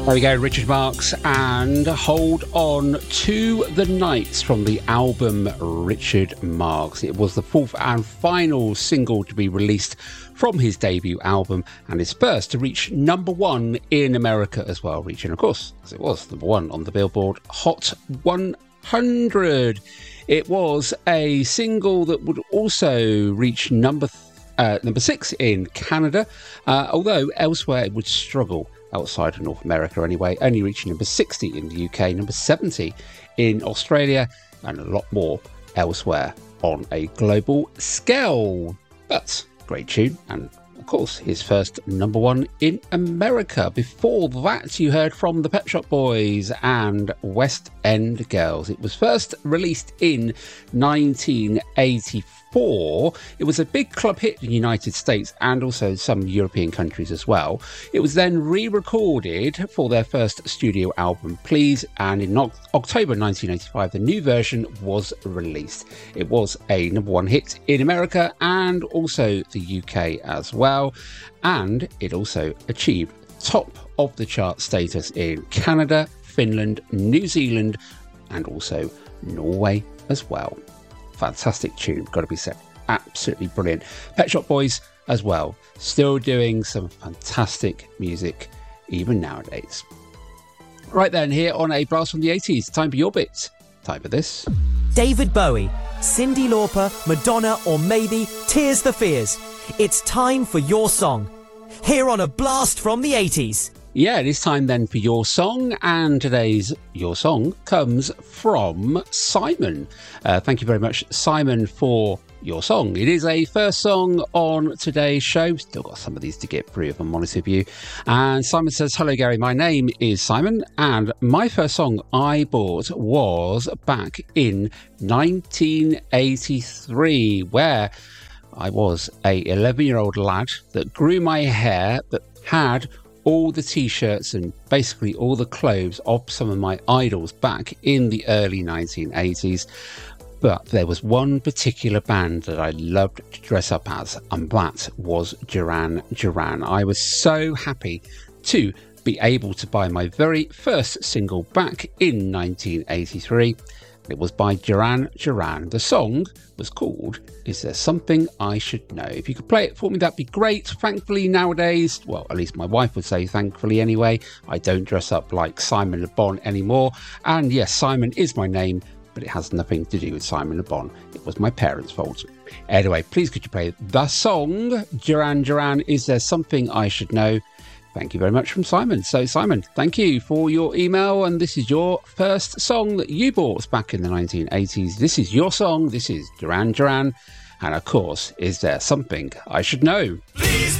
There we go, Richard Marx and Hold On to the Nights from the album Richard Marx. It was the fourth and final single to be released from his debut album and his first to reach number one in America as well, reaching, of course, as it was number one on the Billboard Hot 100. It was a single that would also reach number 6 in Canada, although elsewhere it would struggle outside of North America anyway, only reaching number 60 in the UK, number 70 in Australia, and a lot more elsewhere on a global scale. But great tune, and of course his first number one in America. Before that, you heard from the Pet Shop Boys and West End Girls. It was first released in 1984. It was a big club hit in the United States and also some European countries as well. It was then re-recorded for their first studio album, Please, and in October 1985, the new version was released. It was a number one hit in America and also the UK as well, and it also achieved top of the chart status in Canada, Finland, New Zealand, and also Norway as well. Fantastic tune, got to be said. Absolutely brilliant. Pet Shop Boys as well, still doing some fantastic music even nowadays. Right then, here on A Blast from the 80s, time for your bits. Time for this. David Bowie, Cyndi Lauper, Madonna, or maybe Tears for Fears. It's time for your song. Here on A Blast from the 80s. Yeah, it is time then for your song, and today's your song comes from Simon. Thank you very much, Simon, for your song. It is a first song on today's show. Still got some of these to get through, if I'm honest with you. And Simon says, hello Gary, my name is Simon, and my first song I bought was back in 1983, where I was a 11-year-old lad that grew my hair, that had all the t-shirts and basically all the clothes of some of my idols back in the early 1980s. But there was one particular band that I loved to dress up as, and that was Duran Duran. I was so happy to be able to buy my very first single back in 1983. It was by Duran Duran. The song was called Is There Something I Should Know? If you could play it for me, that'd be great. Thankfully nowadays, well, at least my wife would say thankfully anyway, I don't dress up like Simon Le Bon anymore. And yes, Simon is my name, but it has nothing to do with Simon Le Bon. It was my parents' fault. Anyway, please could you play the song Duran Duran, Is There Something I Should Know? Thank you very much from Simon. So Simon, thank you for your email, and this is your first song that you bought back in the 1980s. This is your song, this is Duran Duran, and of course, Is There Something I Should Know? Please